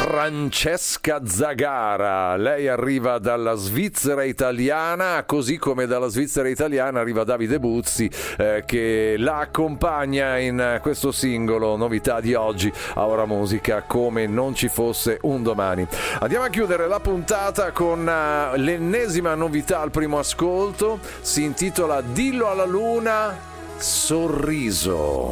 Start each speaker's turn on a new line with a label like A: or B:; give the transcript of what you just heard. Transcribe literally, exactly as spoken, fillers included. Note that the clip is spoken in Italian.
A: Francesca Zagara. Lei arriva dalla Svizzera italiana, così come dalla Svizzera italiana arriva Davide Buzzi, eh, che la accompagna in questo singolo, novità di oggi a Ora Musica, come non ci fosse un domani. Andiamo a chiudere la puntata con uh, l'ennesima novità al primo ascolto. Si intitola Dillo alla luna, sorriso.